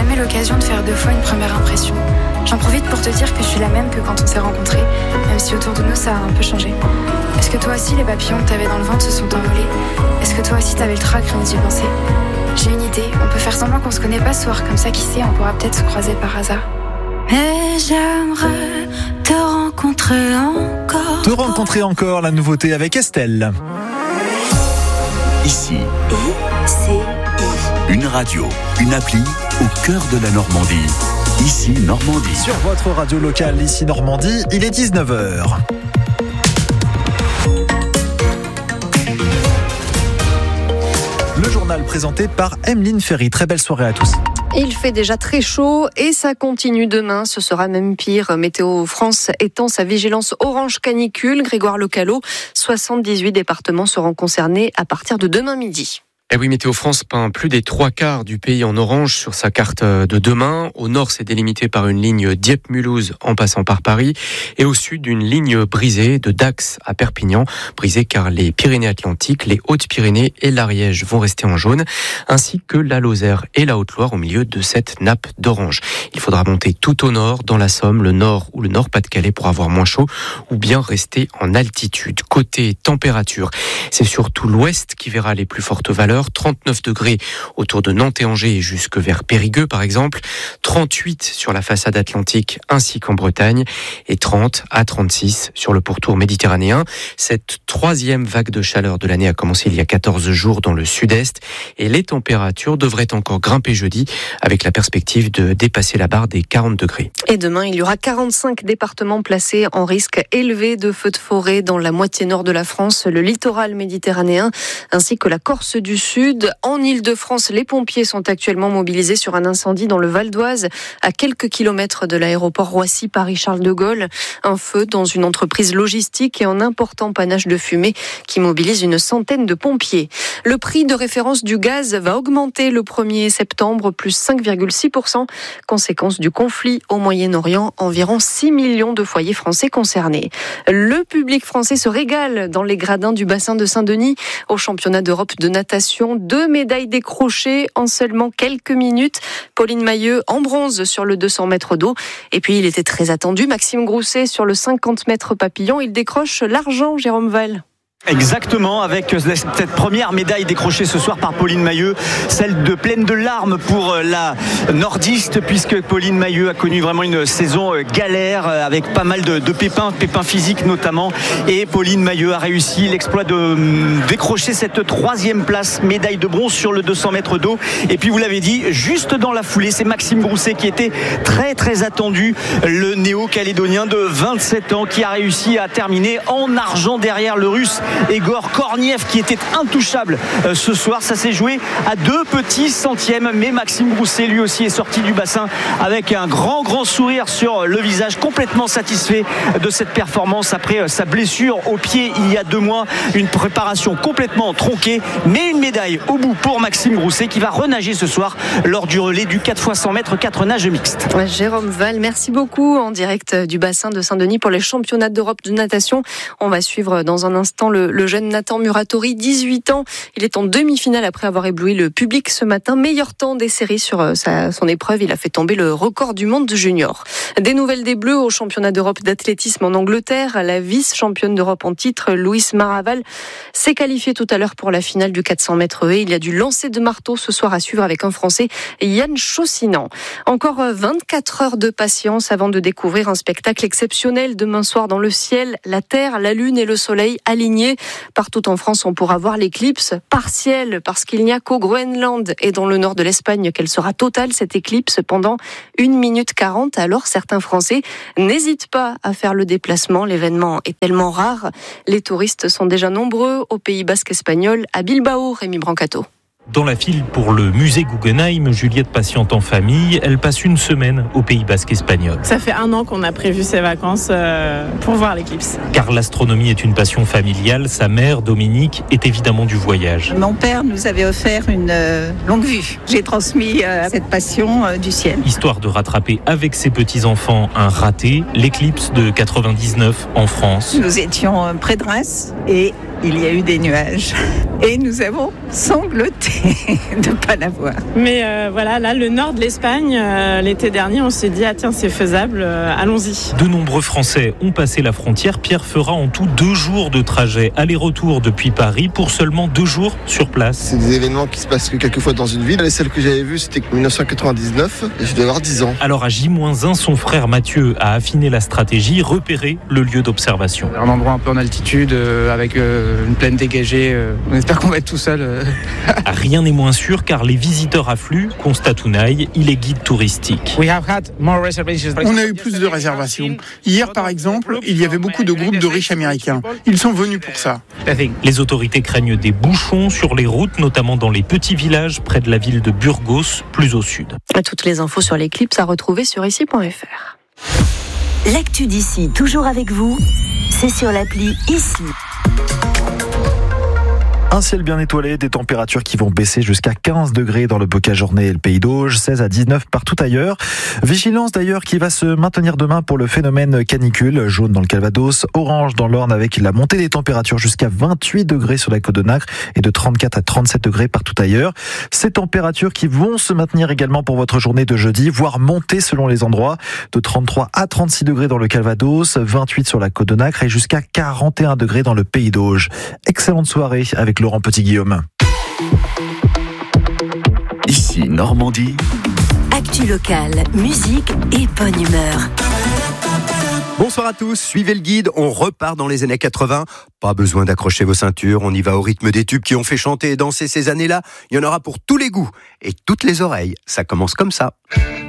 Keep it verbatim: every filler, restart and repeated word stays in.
jamais l'occasion de faire deux fois une première impression. J'en profite pour te dire que je suis la même que quand on s'est rencontrés, même si autour de nous ça a un peu changé. Est-ce que toi aussi les papillons que t'avais dans le ventre se sont envolés? Est-ce que toi aussi t'avais le trac rien d'y penser? J'ai une idée, on peut faire semblant qu'on se connaît pas ce soir, comme ça qui sait, on pourra peut-être se croiser par hasard. Mais j'aimerais te rencontrer encore. Te rencontrer encore, la nouveauté avec Estelle. Ici, I C I. Une radio, une appli au cœur de la Normandie. Ici Normandie. Sur votre radio locale, ici Normandie, il est dix-neuf heures. Le journal présenté par Emeline Ferry. Très belle soirée à tous. Il fait déjà très chaud et ça continue demain. Ce sera même pire. Météo France étend sa vigilance orange canicule. Grégoire Lecalot, soixante-dix-huit départements seront concernés à partir de demain midi. Eh oui, Météo France peint plus des trois quarts du pays en orange sur sa carte de demain. Au nord, c'est délimité par une ligne Dieppe-Mulhouse en passant par Paris. Et au sud, une ligne brisée de Dax à Perpignan. Brisée car les Pyrénées-Atlantiques, les Hautes-Pyrénées et l'Ariège vont rester en jaune. Ainsi que la Lozère et la Haute-Loire au milieu de cette nappe d'orange. Il faudra monter tout au nord, dans la Somme, le nord ou le nord-Pas-de-Calais pour avoir moins chaud. Ou bien rester en altitude. Côté température, c'est surtout l'ouest qui verra les plus fortes valeurs. trente-neuf degrés autour de Nantes et Angers et jusque vers Périgueux par exemple, trente-huit sur la façade atlantique ainsi qu'en Bretagne et trente à trente-six sur le pourtour méditerranéen. Cette troisième vague de chaleur de l'année a commencé il y a quatorze jours dans le sud-est et les températures devraient encore grimper jeudi avec la perspective de dépasser la barre des quarante degrés. Et demain, il y aura quarante-cinq départements placés en risque élevé de feux de forêt dans la moitié nord de la France, le littoral méditerranéen ainsi que la Corse du Sud. En Île-de-France, les pompiers sont actuellement mobilisés sur un incendie dans le Val d'Oise, à quelques kilomètres de l'aéroport Roissy-Paris-Charles de Gaulle. Un feu dans une entreprise logistique et un important panache de fumée qui mobilise une centaine de pompiers. Le prix de référence du gaz va augmenter le premier septembre, plus cinq virgule six pour cent. Conséquence du conflit au Moyen-Orient, environ six millions de foyers français concernés. Le public français se régale dans les gradins du bassin de Saint-Denis au championnat d'Europe de natation. Deux médailles décrochées en seulement quelques minutes. Pauline Mailleux en bronze sur le deux cents mètres d'eau. Et puis il était très attendu, Maxime Grousset sur le cinquante mètres papillon. Il décroche l'argent, Jérôme Val. Exactement, avec cette première médaille décrochée ce soir par Pauline Mailleux, celle de pleine de larmes pour la nordiste, puisque Pauline Mailleux a connu vraiment une saison galère avec pas mal de, de pépins, de pépins physiques notamment, et Pauline Mailleux a réussi l'exploit de décrocher cette troisième place, médaille de bronze sur le deux cents mètres d'eau. Et puis vous l'avez dit, juste dans la foulée, c'est Maxime Grousset qui était très très attendu, le néo-calédonien de vingt-sept ans qui a réussi à terminer en argent derrière le russe Egor Korniev qui était intouchable euh, ce soir. Ça s'est joué à deux petits centièmes, mais Maxime Grousset lui aussi est sorti du bassin avec un grand grand sourire sur le visage, complètement satisfait de cette performance après euh, sa blessure au pied il y a deux mois. Une préparation complètement tronquée, mais une médaille au bout pour Maxime Grousset qui va renager ce soir lors du relais du quatre fois cent mètres, quatre nages mixtes. Jérôme Val, merci beaucoup en direct du bassin de Saint-Denis pour les championnats d'Europe de natation. On va suivre dans un instant le Le jeune Nathan Muratori, dix-huit ans. Il est en demi-finale après avoir ébloui le public ce matin. Meilleur temps des séries sur sa, son épreuve. Il a fait tomber le record du monde junior. Des nouvelles des Bleus au championnat d'Europe d'athlétisme en Angleterre. La vice-championne d'Europe en titre, Louise Maraval, s'est qualifiée tout à l'heure pour la finale du quatre cents mètres haies. Il y a du lancer de marteau ce soir à suivre avec un Français, Yann Chaussinan. Encore vingt-quatre heures de patience avant de découvrir un spectacle exceptionnel demain soir dans le ciel. La Terre, la Lune et le Soleil alignés. Partout en France, on pourra voir l'éclipse partielle parce qu'il n'y a qu'au Groenland et dans le nord de l'Espagne qu'elle sera totale, cette éclipse, pendant une minute quarante. Alors certains Français n'hésitent pas à faire le déplacement. L'événement est tellement rare. Les touristes sont déjà nombreux au Pays basque espagnol, à Bilbao. Rémi Brancato. Dans la file pour le musée Guggenheim, Juliette patiente en famille. Elle passe une semaine au Pays basque espagnol. Ça fait un an qu'on a prévu ces vacances euh, pour voir l'éclipse. Car l'astronomie est une passion familiale. Sa mère, Dominique, est évidemment du voyage. Mon père nous avait offert une euh, longue vue. J'ai transmis euh, cette passion euh, du ciel. Histoire de rattraper avec ses petits-enfants un raté, l'éclipse de quatre-vingt-dix-neuf en France. Nous étions près de Reims et il y a eu des nuages. Et nous avons sangloté de ne pas l'avoir. Mais euh, voilà, là, le nord de l'Espagne, euh, l'été dernier, on s'est dit, ah tiens, c'est faisable, euh, allons-y. De nombreux Français ont passé la frontière. Pierre fera en tout deux jours de trajet aller-retour depuis Paris pour seulement deux jours sur place. C'est des événements qui se passent que quelques fois dans une ville. Les celles que j'avais vues, c'était dix-neuf cent quatre-vingt-dix-neuf et je devais avoir dix ans. Alors à J moins un, son frère Mathieu a affiné la stratégie, repéré le lieu d'observation. Un endroit un peu en altitude, euh, avec euh, une plaine dégagée. Euh, on espère qu'on va être tout seul. Euh. Rien n'est moins sûr car les visiteurs affluent, constate Unai, il est guide touristique. On a eu plus de réservations. Hier, par exemple, il y avait beaucoup de groupes de riches américains. Ils sont venus pour ça. Les autorités craignent des bouchons sur les routes, notamment dans les petits villages près de la ville de Burgos, plus au sud. Toutes les infos sur l'éclipse à retrouver sur ici point f r. L'actu d'ici, toujours avec vous, c'est sur l'appli Ici. Un ciel bien étoilé, des températures qui vont baisser jusqu'à quinze degrés dans le Bocage-Journée et le Pays d'Auge, seize à dix-neuf partout ailleurs. Vigilance d'ailleurs qui va se maintenir demain pour le phénomène canicule, jaune dans le Calvados, orange dans l'Orne avec la montée des températures jusqu'à vingt-huit degrés sur la côte de Nacre et de trente-quatre à trente-sept degrés partout ailleurs. Ces températures qui vont se maintenir également pour votre journée de jeudi, voire monter selon les endroits, de trente-trois à trente-six degrés dans le Calvados, vingt-huit sur la côte de Nacre et jusqu'à quarante et un degrés dans le Pays d'Auge. Excellente soirée avec Laurent Petit-Guillaume. Ici Normandie. Actu locale, musique et bonne humeur. Bonsoir à tous, suivez le guide, on repart dans les années quatre-vingts. Pas besoin d'accrocher vos ceintures, on y va au rythme des tubes qui ont fait chanter et danser ces années-là. Il y en aura pour tous les goûts et toutes les oreilles. Ça commence comme ça.